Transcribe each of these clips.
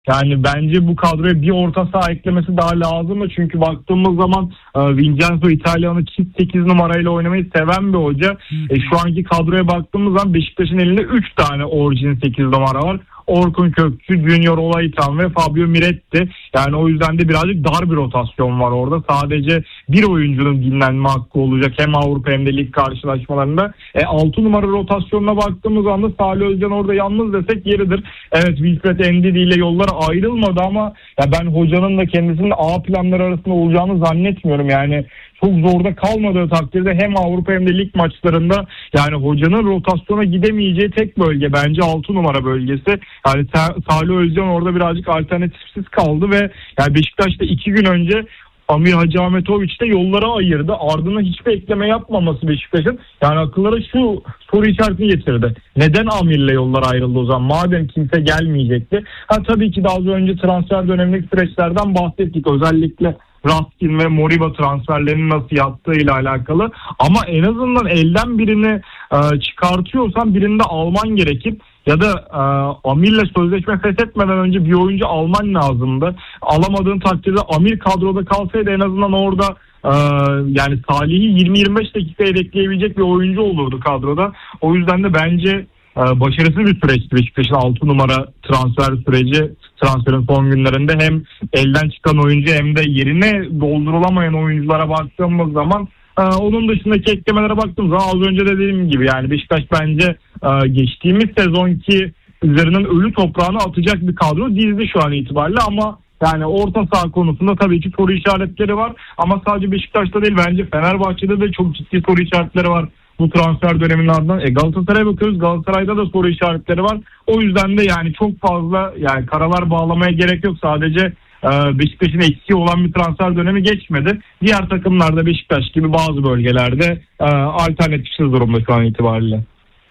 Yani bence bu kadroya bir orta saha eklemesi daha lazım. Çünkü baktığımız zaman Vincenzo İtalyan'ı çift 8 numarayla oynamayı seven bir hoca. Şu anki kadroya baktığımız zaman Beşiktaş'ın elinde 3 tane orijin 8 numara var. Orkun Kökçü, Junior Olaitan ve Fabio Miretti. Yani o yüzden de birazcık dar bir rotasyon var orada. Sadece bir oyuncunun dinlenme hakkı olacak hem Avrupa hem de lig karşılaşmalarında. 6 numara rotasyonuna baktığımız anda Salih Özcan orada yalnız desek yeridir. Evet, Wilfred Ndidi ile yollara ayrılmadı ama ya ben hocanın da kendisinin A planları arasında olacağını zannetmiyorum. Yani çok zorda kalmadığı takdirde hem Avrupa hem de lig maçlarında yani hocanın rotasyona gidemeyeceği tek bölge bence 6 numara bölgesi. Yani Salih Özcan orada birazcık alternatifsiz kaldı ve yani Beşiktaş'ta 2 gün önce Amir Hacıahmetoviç de yollara ayırdı. Ardından hiçbir ekleme yapmaması Beşiktaş'ın yani akıllara şu soru işaretini getirdi. Neden Amir'le yollara ayrıldı o zaman? Madem kimse gelmeyecekti. Tabii ki daha önce transfer dönemindeki süreçlerden bahsettik. Özellikle Raskin ve Moriba transferlerinin nasıl yattığıyla alakalı. Ama en azından elden birini çıkartıyorsan birini de alman gerekir. Ya da Amir'le sözleşme feshetmeden önce bir oyuncu alman lazımdı. Alamadığın takdirde Amir kadroda kalsaydı en azından orada yani Salih'i 20-25 dakika bekleyebilecek bir oyuncu olurdu kadroda. O yüzden de bence başarısız bir süreçti Beşiktaş'ın 6 numara transfer süreci. Transferin son günlerinde hem elden çıkan oyuncu hem de yerine doldurulamayan oyunculara baktığımız zaman onun dışındaki eklemelere baktığımız zaman az önce de dediğim gibi yani Beşiktaş bence geçtiğimiz sezonki üzerinden ölü toprağını atacak bir kadro dizdi şu an itibariyle ama yani orta saha konusunda tabii ki soru işaretleri var ama sadece Beşiktaş'ta değil bence Fenerbahçe'de de çok ciddi soru işaretleri var. Bu transfer döneminin ardından Galatasaray'a bakıyoruz. Galatasaray'da da soru işaretleri var. O yüzden de yani çok fazla yani karalar bağlamaya gerek yok. Sadece Beşiktaş'ın eksiği olan bir transfer dönemi geçmedi. Diğer takımlarda Beşiktaş gibi bazı bölgelerde alternatifsiz durumda şu an itibariyle.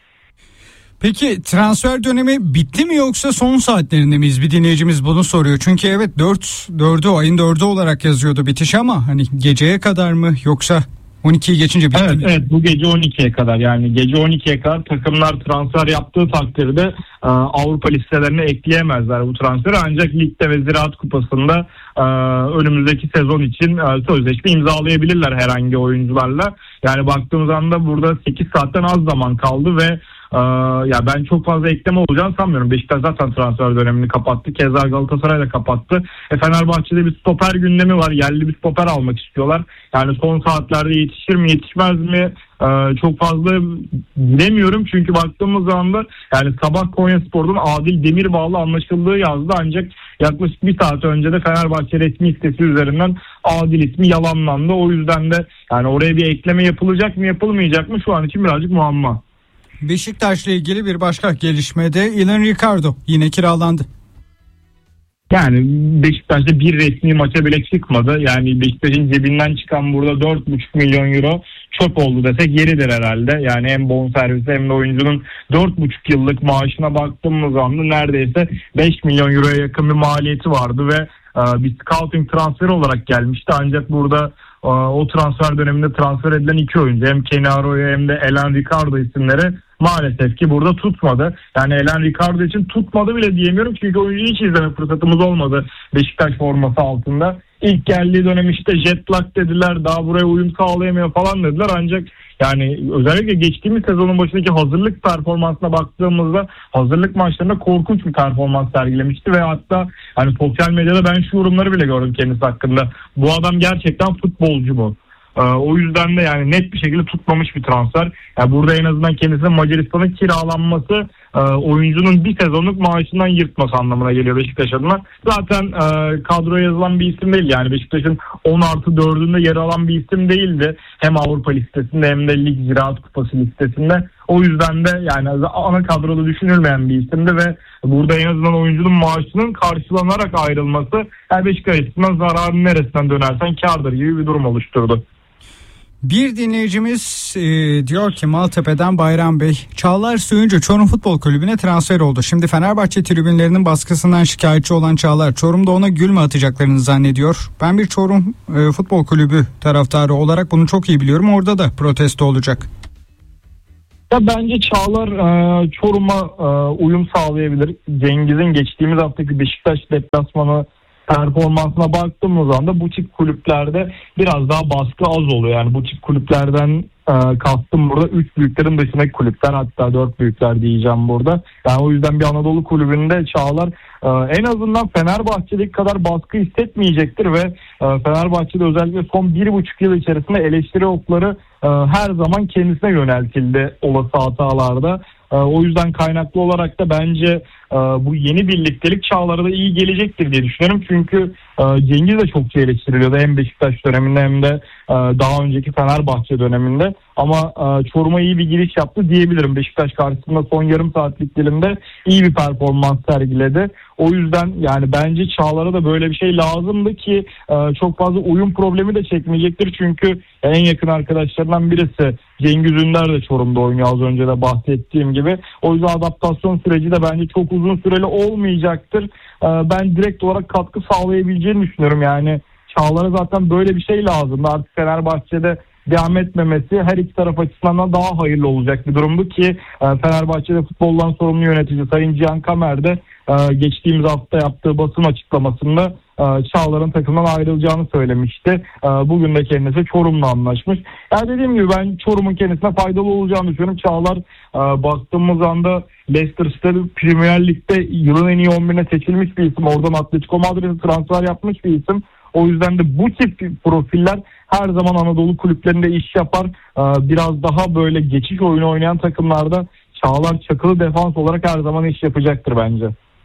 Peki transfer dönemi bitti mi yoksa son saatlerinde miyiz? Bir dinleyicimiz bunu soruyor. Çünkü evet ayın 4'ü olarak yazıyordu bitiş ama hani geceye kadar mı yoksa 12'yi geçince bitti mi? Evet, bu gece 12'ye kadar yani gece 12'ye kadar takımlar transfer yaptığı takdirde Avrupa listelerine ekleyemezler bu transferi ancak ligde ve Ziraat Kupası'nda önümüzdeki sezon için sözleşme imzalayabilirler herhangi oyuncularla. Yani baktığımız anda burada 8 saatten az zaman kaldı ve ya ben çok fazla ekleme olacağını sanmıyorum. Beşiktaş zaten transfer dönemini kapattı. Keza Galatasaray da kapattı. Fenerbahçe'de bir stoper gündemi var. Yerli bir stoper almak istiyorlar. Yani son saatlerde yetişir mi yetişmez mi çok fazla bilemiyorum. Çünkü baktığımız zaman da yani sabah Konyaspor'dan Adil Demirbağ'la anlaşıldığı yazdı. Ancak yaklaşık bir saat önce de Fenerbahçe resmi sitesi üzerinden Adil ismi yalanlandı. O yüzden de yani oraya bir ekleme yapılacak mı yapılmayacak mı şu an için birazcık muamma. Beşiktaş'la ilgili bir başka gelişmede Ilan Ricardo yine kiralandı. Yani Beşiktaş'ta bir resmi maça bile çıkmadı. Yani Beşiktaş'ın cebinden çıkan burada 4,5 milyon euro çöp oldu desek yeridir herhalde. Yani hem bonservisi hem de oyuncunun 4,5 yıllık maaşına baktığımız anda neredeyse 5 milyon euroya yakın bir maliyeti vardı ve bir scouting transferi olarak gelmişti. Ancak burada o transfer döneminde transfer edilen iki oyuncu hem Kenny Arroyo hem de Elan Ricardo isimleri maalesef ki burada tutmadı. Yani Elan Ricardo için tutmadı bile diyemiyorum çünkü oyuncuyu hiç izleme fırsatımız olmadı Beşiktaş forması altında. İlk geldiği dönem işte jet lag dediler, daha buraya uyum sağlayamıyor falan dediler ancak yani özellikle geçtiğimiz sezonun başındaki hazırlık performansına baktığımızda hazırlık maçlarında korkunç bir performans sergilemişti ve hatta hani sosyal medyada ben şu yorumları bile gördüm kendisi hakkında. Bu adam gerçekten futbolcu mu? O yüzden de yani net bir şekilde tutmamış bir transfer. Yani burada en azından kendisine Macaristan'a kiralanması oyuncunun bir sezonluk maaşından yırtması anlamına geliyor Beşiktaş adına. Zaten kadroya yazılan bir isim değil. Yani Beşiktaş'ın 10+4'ünde yer alan bir isim değildi. Hem Avrupa listesinde hem de Lig Ziraat Kupası listesinde. O yüzden de yani ana kadroda düşünülmeyen bir isimdi ve burada en azından oyuncunun maaşının karşılanarak ayrılması yani Beşiktaş açısından zararın neresinden dönersen kârdır gibi bir durum oluşturdu. Bir dinleyicimiz diyor ki Maltepe'den Bayram Bey, Çağlar Söyüncü Çorum Futbol Kulübü'ne transfer oldu. Şimdi Fenerbahçe tribünlerinin baskısından şikayetçi olan Çağlar, Çorum'da ona gül mü atacaklarını zannediyor. Ben bir Çorum Futbol Kulübü taraftarı olarak bunu çok iyi biliyorum. Orada da protesto olacak. Ya bence Çağlar Çorum'a uyum sağlayabilir. Cengiz'in geçtiğimiz haftaki Beşiktaş deplasmanı performansına baktığımız anda bu tip kulüplerde biraz daha baskı az oluyor. Yani bu tip kulüplerden kastım burada 3 büyüklerin dışındaki kulüpler, hatta 4 büyükler diyeceğim burada. Yani o yüzden bir Anadolu kulübünde Çağlar en azından Fenerbahçe'deki kadar baskı hissetmeyecektir ve Fenerbahçe'de özellikle son 1,5 yıl içerisinde eleştiri okları her zaman kendisine yöneltildi olası hatalarda. O yüzden kaynaklı olarak da bence bu yeni birliktelik Çağlar'a da iyi gelecektir diye düşünüyorum. Çünkü Cengiz de çok eleştiriliyordu hem Beşiktaş döneminde hem de daha önceki Fenerbahçe döneminde. Ama Çorum'a iyi bir giriş yaptı diyebilirim. Beşiktaş karşısında son yarım saatlik dilimde iyi bir performans sergiledi. O yüzden yani bence Çağlar'a da böyle bir şey lazımdı ki çok fazla uyum problemi de çekmeyecektir. Çünkü en yakın arkadaşlarından birisi Cengiz Ünder de Çorum'da oynuyor, az önce de bahsettiğim gibi. O yüzden adaptasyon süreci de bence çok uzun süreli olmayacaktır. Ben direkt olarak katkı sağlayabileceğini düşünüyorum. Yani Çağlar'a zaten böyle bir şey lazımdı. Artık Fenerbahçe'de devam etmemesi her iki taraf açısından daha hayırlı olacak bir durumdu ki Fenerbahçe'de futboldan sorumlu yönetici Sayın Cihan Kamer de geçtiğimiz hafta yaptığı basın açıklamasında Çağlar'ın takımdan ayrılacağını söylemişti. Bugün de kendisi Çorum'la anlaşmış. Yani dediğim gibi ben Çorum'un kendisine faydalı olacağını düşünüyorum. Çağlar baktığımız anda Leicester City Premier Lig'de yılın en iyi 11'ine seçilmiş bir isim. Oradan Atletico Madrid'e transfer yapmış bir isim. O yüzden de bu tip profiller her zaman Anadolu kulüplerinde iş yapar. Biraz daha böyle geçiş oyunu oynayan takımlarda Çağlar çakılı defans olarak her zaman iş yapacaktır bence.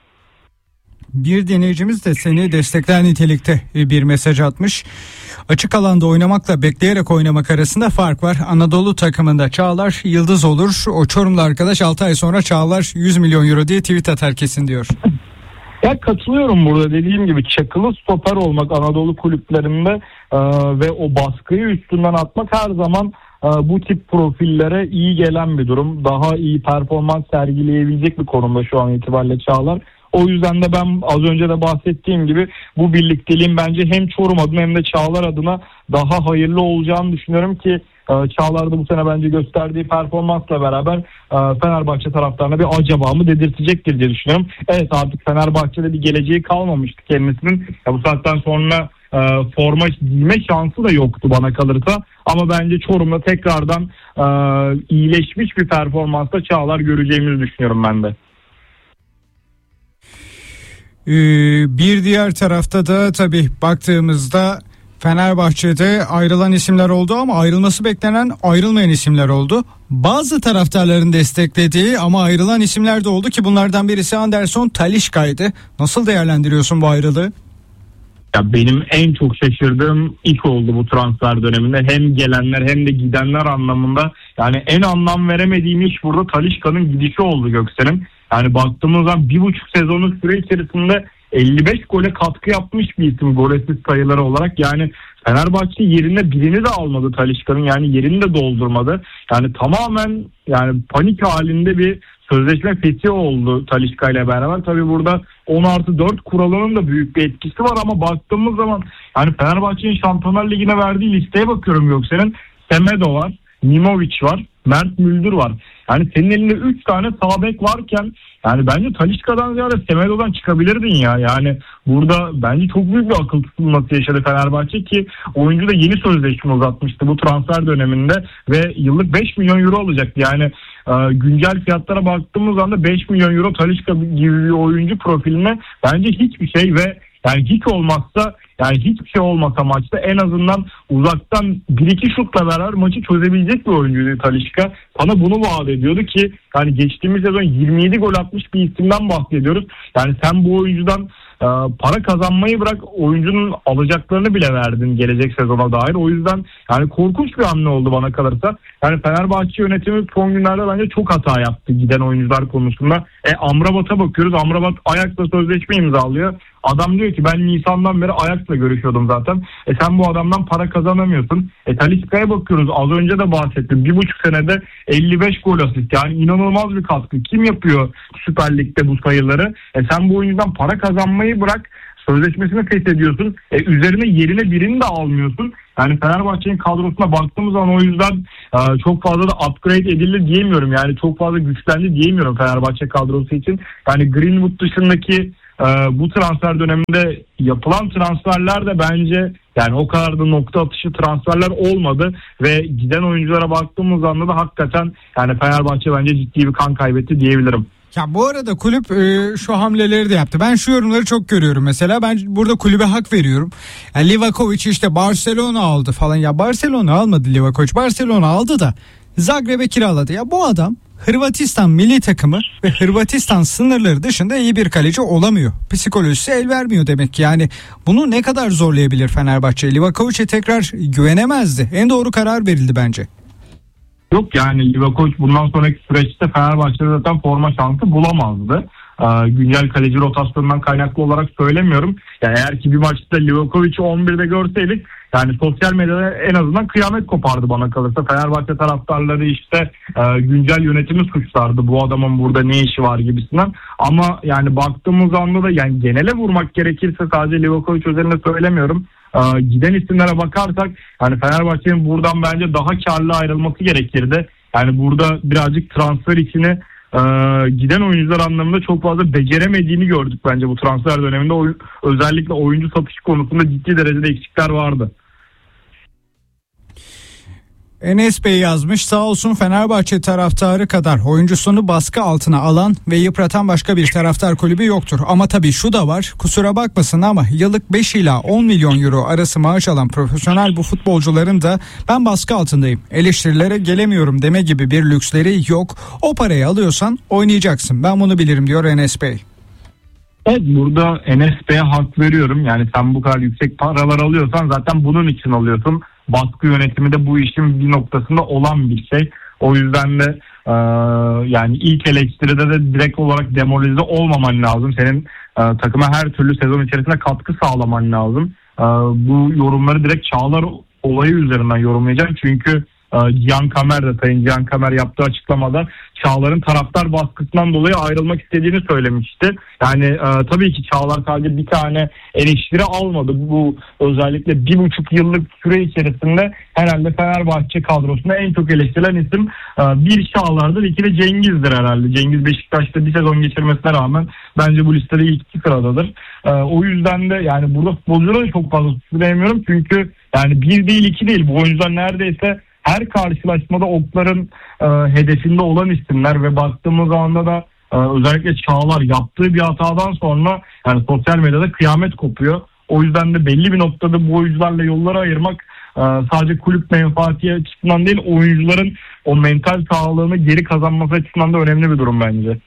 Bir dinleyicimiz de seni destekler nitelikte bir mesaj atmış. Açık alanda oynamakla bekleyerek oynamak arasında fark var. Anadolu takımında Çağlar yıldız olur. O Çorumlu arkadaş 6 ay sonra Çağlar 100 milyon euro diye tweet atar kesin diyor. Ya katılıyorum burada, dediğim gibi çakılı stoper olmak Anadolu kulüplerinde ve o baskıyı üstünden atmak her zaman bu tip profillere iyi gelen bir durum. Daha iyi performans sergileyebilecek bir konumda şu an itibariyle Çağlar. O yüzden de ben az önce de bahsettiğim gibi bu birlikteliğin bence hem Çorum adına hem de Çağlar adına daha hayırlı olacağını düşünüyorum ki Çağlar da bu sene bence gösterdiği performansla beraber Fenerbahçe taraftarına bir acaba mı dedirtecektir diye düşünüyorum. Evet, artık Fenerbahçe'de bir geleceği kalmamıştı kendisinin. Bu saatten sonra forma giyme şansı da yoktu bana kalırsa. Ama bence Çorum'da tekrardan iyileşmiş bir performansla Çağlar göreceğimizi düşünüyorum ben de. Bir diğer tarafta da tabii baktığımızda Fenerbahçe'de ayrılan isimler oldu ama ayrılması beklenen ayrılmayan isimler oldu. Bazı taraftarların desteklediği ama ayrılan isimler de oldu ki bunlardan birisi Anderson Talisca'ydı. Nasıl değerlendiriyorsun bu ayrılığı? Ya benim en çok şaşırdığım ilk oldu bu transfer döneminde. Hem gelenler hem de gidenler anlamında. Yani en anlam veremediğim iş burada Talisca'nın gidişi oldu Göksel'in. Yani baktığımız zaman 1,5 sezonluk süre içerisinde 55 gole katkı yapmış bir isim gol asist sayıları olarak. Yani Fenerbahçe yerine birini de almadı Talisca'nın, yani yerini de doldurmadı. Yani tamamen yani panik halinde bir sözleşme fethi oldu Talisca ile beraber. Tabii burada 10+4 kuralının da büyük bir etkisi var ama baktığımız zaman yani Fenerbahçe'nin Şampiyonlar Ligi'ne verdiği listeye bakıyorum Göksel'in. Semedo var, Mimovic var, Mert Müldür var. Yani senin elinde 3 tane sağ bek varken yani bence Talisca'dan ziyade Semedo'dan çıkabilirdin ya. Yani burada bence çok büyük bir akıl tutulması yaşadı Fenerbahçe ki oyuncu da yeni sözleşme uzatmıştı bu transfer döneminde ve yıllık 5 milyon euro alacaktı. Yani güncel fiyatlara baktığımız anda 5 milyon euro Talisca gibi bir oyuncu profiline bence hiçbir şey ve yani hiç olmazsa yani hiçbir şey olmasa maçta en azından uzaktan 1-2 şutla beraber maçı çözebilecek bir oyuncuydu Talisca. Bana bunu vaat ediyordu ki yani geçtiğimiz sezon 27 gol atmış bir isimden bahsediyoruz. Yani sen bu oyuncudan para kazanmayı bırak, oyuncunun alacaklarını bile verdin gelecek sezona dair. O yüzden yani korkunç bir hamle oldu bana kalırsa. Yani Fenerbahçe yönetimi son günlerde bence çok hata yaptı giden oyuncular konusunda. Amrabat'a bakıyoruz. Amrabat Ajax'la sözleşme imzalıyor. Adam diyor ki ben Nisan'dan beri Ajax Price'la görüşüyordum zaten. Sen bu adamdan para kazanamıyorsun. Talisca'ya bakıyoruz. Az önce de bahsettim. 1,5 senede 55 gol asist. Yani inanılmaz bir katkı. Kim yapıyor Süper Lig'de bu sayıları? Sen bu oyuncudan para kazanmayı bırak. Sözleşmesini feshediyorsun. Üzerine yerine birini de almıyorsun. Yani Fenerbahçe'nin kadrosuna baktığımız zaman o yüzden çok fazla da upgrade edildi diyemiyorum. Yani çok fazla güçlendi diyemiyorum Fenerbahçe kadrosu için. Yani Greenwood dışındaki bu transfer döneminde yapılan transferler de bence yani o kadar da nokta atışı transferler olmadı ve giden oyunculara baktığımız anda da hakikaten yani Fenerbahçe bence ciddi bir kan kaybetti diyebilirim. Ya bu arada kulüp şu hamleleri de yaptı. Ben şu yorumları çok görüyorum mesela. Ben burada kulübe hak veriyorum. Yani Livakovic işte Barcelona aldı falan. Ya Barcelona almadı Livakovic. Barcelona aldı da Zagreb'e kiraladı. Ya bu adam Hırvatistan milli takımı ve Hırvatistan sınırları dışında iyi bir kaleci olamıyor. Psikolojisi el vermiyor demek ki. Yani bunu ne kadar zorlayabilir Fenerbahçe? Livakovic'e tekrar güvenemezdi. En doğru karar verildi bence. Yok yani Livakovic bundan sonraki süreçte Fenerbahçe'de zaten forma şansı bulamazdı. Güncel kaleci rotasyonundan kaynaklı olarak söylemiyorum. Yani eğer ki bir maçta Livakovic'i 11'de görseydik yani sosyal medyada en azından kıyamet kopardı bana kalırsa. Fenerbahçe taraftarları işte güncel yönetimi suçlardı. Bu adamın burada ne işi var gibisinden. Ama yani baktığımız anda da yani genele vurmak gerekirse sadece Livakovic üzerine söylemiyorum. Giden isimlere bakarsak yani Fenerbahçe'nin buradan bence daha karlı ayrılması gerekirdi. Yani burada birazcık transfer içini giden oyuncular anlamında çok fazla beceremediğini gördük bence bu transfer döneminde. Özellikle oyuncu satışı konusunda ciddi derecede eksikler vardı. Enes Bey yazmış, sağ olsun Fenerbahçe taraftarı kadar oyuncusunu baskı altına alan ve yıpratan başka bir taraftar kulübü yoktur. Ama tabii şu da var, kusura bakmasın ama yıllık 5 ila 10 milyon euro arası maaş alan profesyonel bu futbolcuların da ben baskı altındayım, eleştirilere gelemiyorum deme gibi bir lüksleri yok. O parayı alıyorsan oynayacaksın, ben bunu bilirim diyor Enes Bey. Evet, burada Enes Bey'e hak veriyorum. Yani sen bu kadar yüksek paralar alıyorsan zaten bunun için alıyorsun. Baskı yönetimi de bu işin bir noktasında olan bir şey. O yüzden de yani ilk eleştiride de direkt olarak demoralize olmaman lazım. Senin takıma her türlü sezon içerisinde katkı sağlaman lazım. Bu yorumları direkt Çağlar olayı üzerinden yorumlayacağım. Çünkü Cihan Kamer de Sayın Cihan Kamer yaptığı açıklamada Çağlar'ın taraftar baskısından dolayı ayrılmak istediğini söylemişti. Yani tabii ki Çağlar sadece bir tane eleştiri almadı. Bu özellikle 1,5 yıllık süre içerisinde herhalde Fenerbahçe kadrosunda en çok eleştirilen isim bir Çağlar'dır, iki de Cengiz'dir herhalde. Cengiz Beşiktaş'ta bir sezon geçirmesine rağmen bence bu listede ilk 2 sıradadır. O yüzden de yani burada futbolculara çok fazla suçlayamıyorum. Çünkü yani 1 değil 2 değil, bu oyuncular neredeyse her karşılaşmada okların hedefinde olan isimler ve baktığımız anda da özellikle Çağlar yaptığı bir hatadan sonra yani sosyal medyada kıyamet kopuyor. O yüzden de belli bir noktada bu oyuncularla yolları ayırmak sadece kulüp menfaati açısından değil, oyuncuların o mental sağlığını geri kazanması açısından da önemli bir durum bence.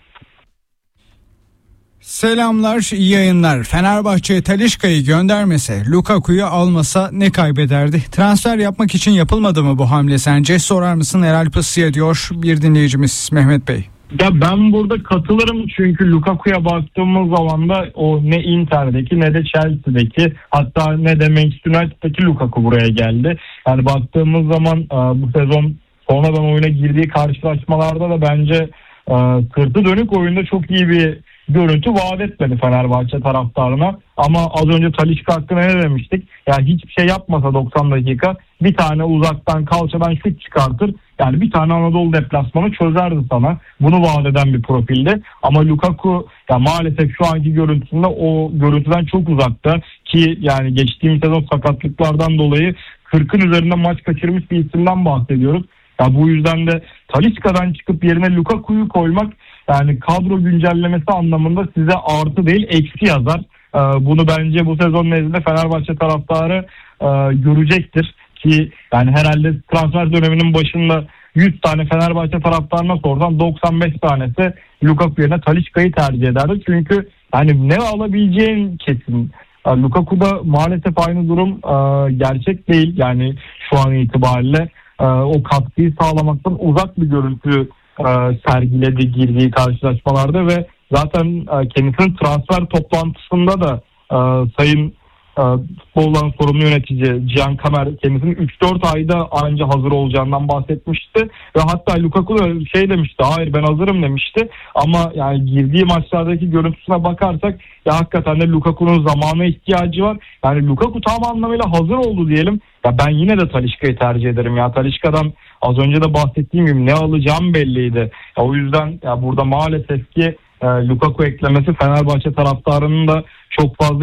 Selamlar, iyi yayınlar. Fenerbahçe Talisca'yı göndermese, Lukaku'yu almasa ne kaybederdi? Transfer yapmak için yapılmadı mı bu hamle sence? Sorar mısın Erel Pısı'ya diyor bir dinleyicimiz Mehmet Bey. Ya ben burada katılırım çünkü Lukaku'ya baktığımız zaman da o ne Inter'deki ne de Chelsea'deki, hatta ne de Manchester United'daki Lukaku buraya geldi. Yani baktığımız zaman bu sezon sonradan oyuna girdiği karşılaşmalarda da bence sırtı dönük oyunda çok iyi bir görüntü vaat etmedi Fenerbahçe taraftarına. Ama az önce Talisca hakkında ne demiştik? Yani hiçbir şey yapmasa 90 dakika bir tane uzaktan kalçadan şut çıkartır. Yani bir tane Anadolu deplasmanı çözerdi sana. Bunu vaat eden bir profilde. Ama Lukaku ya maalesef şu anki görüntüsünde o görüntüden çok uzakta. Ki yani geçtiğimiz sezon sakatlıklardan dolayı 40'ın üzerinde maç kaçırmış bir isimden bahsediyoruz. Ya bu yüzden de Talisca'dan çıkıp yerine Lukaku'yu koymak yani kadro güncellemesi anlamında size artı değil eksi yazar. Bunu bence bu sezon nezdinde Fenerbahçe taraftarı görecektir ki yani herhalde transfer döneminin başında 100 tane Fenerbahçe taraftarına sorsan 95 tanesi Lukaku yerine Talisca'yı tercih ederdi. Çünkü yani ne alabileceğin kesin. Lukaku'da maalesef aynı durum gerçek değil. Yani şu an itibariyle o katkıyı sağlamaktan uzak bir görüntü sergiledi girdiği karşılaşmalarda ve zaten kendisinin transfer toplantısında da Sayın futboldan sorumlu yönetici Cihan Kamer kendisinin 3-4 ayda anca hazır olacağından bahsetmişti ve hatta Lukaku da demişti, hayır ben hazırım demişti, ama yani girdiği maçlardaki görüntüsüne bakarsak ya hakikaten de Lukaku'nun zamana ihtiyacı var. Yani Lukaku tam anlamıyla hazır oldu diyelim. Ya ben yine de Talisca'yı tercih ederim. Ya Talisca'dan az önce de bahsettiğim gibi ne alacağım belliydi. Ya o yüzden ya burada maalesef ki Lukaku eklemesi Fenerbahçe taraftarının da çok fazla